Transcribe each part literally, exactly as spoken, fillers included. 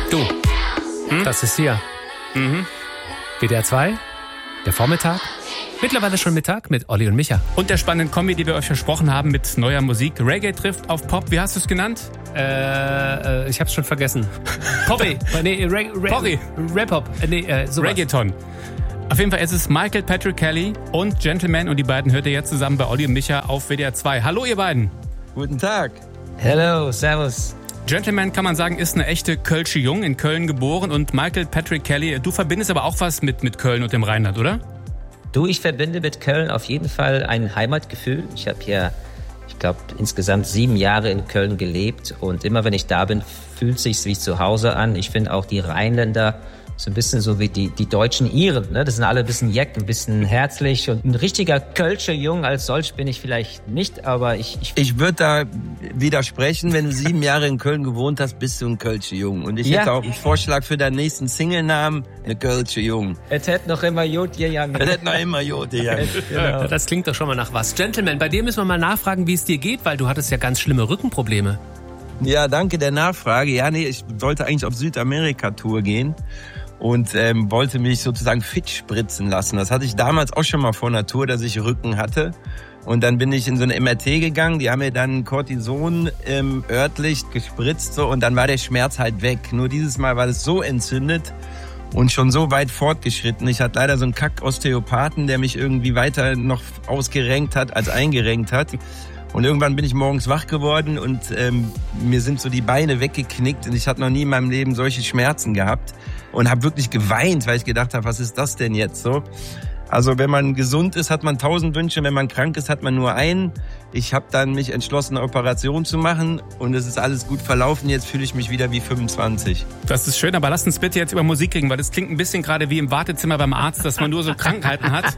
Du, hm? Das ist hier. Mhm. W D R zwei, der Vormittag. Mittlerweile schon Mittag mit Olli und Micha. Und der spannenden Kombi, die wir euch versprochen haben mit neuer Musik. Reggae trifft auf Pop. Wie hast du es genannt? Äh, ich hab's schon vergessen. Poppy. nee, Ra- Ra- Poppy. Rap-Hop. Nee, äh, sowas. Reggaeton. Auf jeden Fall ist es Michael Patrick Kelly und Gentleman. Und die beiden hört ihr jetzt zusammen bei Olli und Micha auf W D R zwei. Hallo ihr beiden. Guten Tag. Hello, servus. Gentleman, kann man sagen, ist eine echte Kölsche Jung, in Köln geboren. Und Michael Patrick Kelly, du verbindest aber auch was mit, mit Köln und dem Rheinland, oder? Du, ich verbinde mit Köln auf jeden Fall ein Heimatgefühl. Ich habe hier, ich glaube, insgesamt sieben Jahre in Köln gelebt. Und immer wenn ich da bin, fühlt es sich wie zu Hause an. Ich finde auch die Rheinländer so ein bisschen so wie die, die deutschen Iren. Ne? Das sind alle ein bisschen jeck, ein bisschen herzlich. Und ein richtiger Kölscher Jung als solch bin ich vielleicht nicht, aber ich... Ich, ich würde da widersprechen, wenn du sieben Jahre in Köln gewohnt hast, bist du ein Kölscher Jung. Und ich ja. hätte auch einen Vorschlag für deinen nächsten Single-Namen, eine Kölscher Jung. Es hätte noch immer Jod gegangen. Es hätte noch immer Jod gegangen. Genau. Das klingt doch schon mal nach was. Gentleman, bei dir müssen wir mal nachfragen, wie es dir geht, weil du hattest ja ganz schlimme Rückenprobleme. Ja, danke der Nachfrage. Ja, nee, ich wollte eigentlich auf Südamerika-Tour gehen. Und ähm, wollte mich sozusagen fit spritzen lassen. Das hatte ich damals auch schon mal vor einer Tour, dass ich Rücken hatte. Und dann bin ich in so eine M R T gegangen. Die haben mir dann Cortison ähm, örtlich gespritzt so und dann war der Schmerz halt weg. Nur dieses Mal war es so entzündet und schon so weit fortgeschritten. Ich hatte leider so einen Kack-Osteopathen, der mich irgendwie weiter noch ausgerenkt hat als eingerenkt hat. Und irgendwann bin ich morgens wach geworden und ähm, mir sind so die Beine weggeknickt und ich hatte noch nie in meinem Leben solche Schmerzen gehabt und habe wirklich geweint, weil ich gedacht habe, was ist das denn jetzt so? Also wenn man gesund ist, hat man tausend Wünsche, wenn man krank ist, hat man nur einen. Ich habe dann mich entschlossen, eine Operation zu machen und es ist alles gut verlaufen. Jetzt fühle ich mich wieder wie fünfundzwanzig. Das ist schön, aber lasst uns bitte jetzt über Musik reden, weil das klingt ein bisschen gerade wie im Wartezimmer beim Arzt, dass man nur so Krankheiten hat.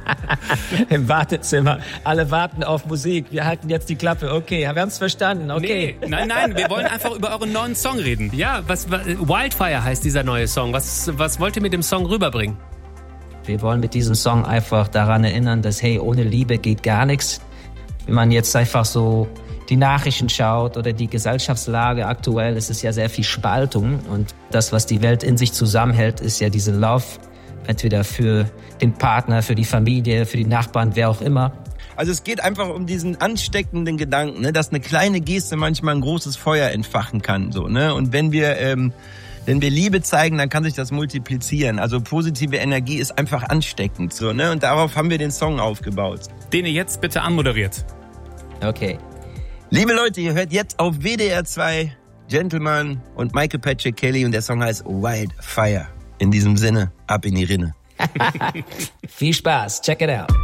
Im Wartezimmer. Alle warten auf Musik. Wir halten jetzt die Klappe. Okay, wir haben es verstanden. Okay. Nee, nein, nein, wir wollen einfach über euren neuen Song reden. Ja, was, was Wildfire heißt dieser neue Song. Was, was wollt ihr mit dem Song rüberbringen? Wir wollen mit diesem Song einfach daran erinnern, dass, hey, ohne Liebe geht gar nichts. Wenn man jetzt einfach so die Nachrichten schaut oder die Gesellschaftslage aktuell, ist es ja sehr viel Spaltung. Und das, was die Welt in sich zusammenhält, ist ja diese Love. Entweder für den Partner, für die Familie, für die Nachbarn, wer auch immer. Also es geht einfach um diesen ansteckenden Gedanken, ne, dass eine kleine Geste manchmal ein großes Feuer entfachen kann. So, ne? Und wenn wir... Ähm Wenn wir Liebe zeigen, dann kann sich das multiplizieren. Also positive Energie ist einfach ansteckend. So, ne? Und darauf haben wir den Song aufgebaut. Den ihr jetzt bitte anmoderiert. Okay. Liebe Leute, ihr hört jetzt auf W D R zwei Gentleman und Michael Patrick Kelly und der Song heißt Wildfire. In diesem Sinne, ab in die Rinne. Viel Spaß, check it out.